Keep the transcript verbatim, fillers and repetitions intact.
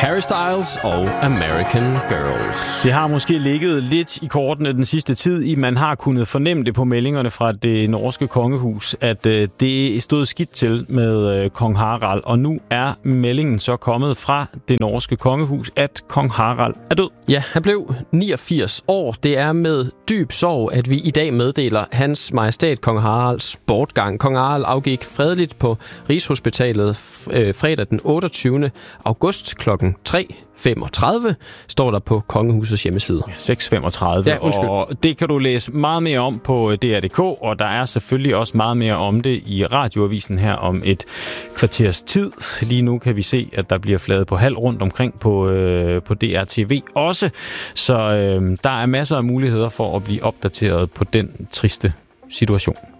Harry Styles og American Girls. Det har måske ligget lidt i kortene den sidste tid, i man har kunnet fornemme det på meldingerne fra det norske kongehus, at øh, det stod skidt til med øh, kong Harald. Og nu er meldingen så kommet fra det norske kongehus, at kong Harald er død. Ja, han blev niogfirs år. Det er med dyb sorg, at vi i dag meddeler hans majestæt kong Haralds bortgang. Kong Harald afgik fredeligt på Rigshospitalet øh, fredag den otteogtyvende august klokken tre femogtredive, står der på kongehusets hjemmeside. Ja, seks femogtredive, ja, og det kan du læse meget mere om på D R punktum d k, og der er selvfølgelig også meget mere om det i radioavisen her om et kvarters tid. Lige nu kan vi se, at der bliver flaget på halv rundt omkring på, øh, på D R T V også, så øh, der er masser af muligheder for at blive opdateret på den triste situation.